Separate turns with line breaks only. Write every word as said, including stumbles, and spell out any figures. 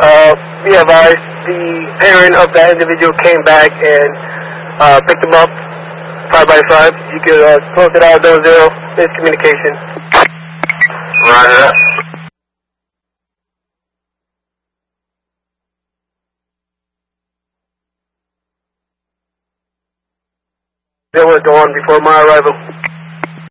Uh, be advised, the parent of that individual came back and uh, picked him up, five by five. You could uh, close it out, zero zero, miscommunication.
Roger that.
They were gone before my arrival.